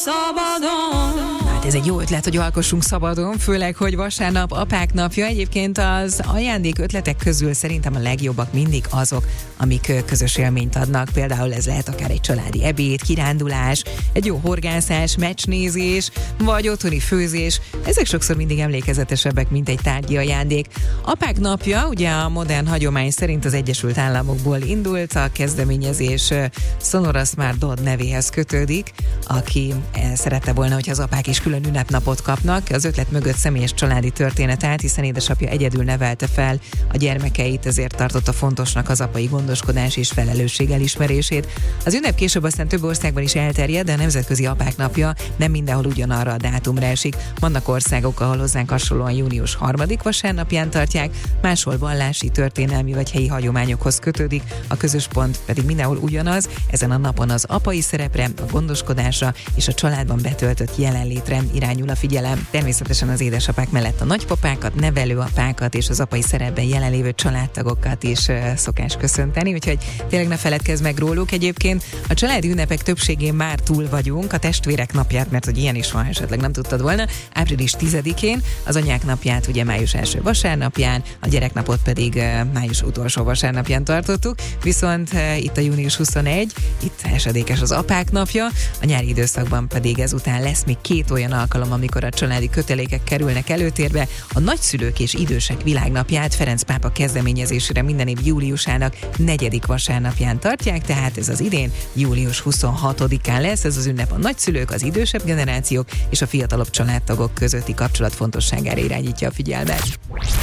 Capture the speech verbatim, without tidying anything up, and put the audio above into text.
szabadon. Hát ez egy jó ötlet, hogy alkossunk szabadon, főleg, hogy vasárnap apák napja. Egyébként az ajándék ötletek közül szerintem a legjobbak mindig azok, amik közös élményt adnak. Például ez lehet akár egy családi ebéd, kirándulás, egy jó horgászás, meccsnézés, vagy otthoni főzés. Ezek sokszor mindig emlékezetesebbek, mint egy tárgyi ajándék. Apák napja, ugye a modern hagyomány szerint az Egyesült Államokból indult, a kezdeményezés Sonora Smart Dodd nevéhez kötődik, aki szerette volna, hogy az apák is külön ünnepnapot kapnak. Az ötlet mögött személyes családi történet állt, hiszen édesapja egyedül nevelte fel a gyermekeit, ezért tartotta fontosnak az apai gondoskodás és felelősség elismerését. Az ünnep később aztán több országban is elterjed, de a Nemzetközi Apák Napja nem mindenhol ugyanarra a dátumra esik. Vannak országok, ahol hozzánk hasonlóan június harmadik vasárnapján tartják, máshol vallási, történelmi vagy helyi hagyományokhoz kötődik, a közös pont pedig mindenhol ugyanaz, ezen a napon az apai szerepre, a gondoskodásra és a családban betöltött jelenlétre irányul a figyelem. Természetesen az édesapák mellett a nagypapákat, nevelőapákat és az apai szerepben jelenlévő családtagokat is uh, szokás köszönteni, úgyhogy tényleg ne feledkezz meg róluk. Egyébként a családi ünnepek többségén már túl vagyunk, a testvérek napját, mert hogy ilyen is van, esetleg nem tudtad volna, április tizedikén, az anyák napját ugye május első vasárnapján, a gyereknapot pedig uh, május utolsó vasárnapján tartottuk, viszont uh, itt a június huszonegyedike, itt esedékes az apák napja, a nyári időszakban pedig ezután lesz még két olyan alkalom, amikor a családi kötelékek kerülnek előtérbe. A nagyszülők és idősek világnapját Ferenc pápa kezdeményezésére minden év júliusának negyedik vasárnapján tartják, tehát ez az idén július huszonhatodikán lesz. Ez az ünnep a nagyszülők, az idősebb generációk és a fiatalabb családtagok közötti kapcsolat fontosságára irányítja a figyelmet.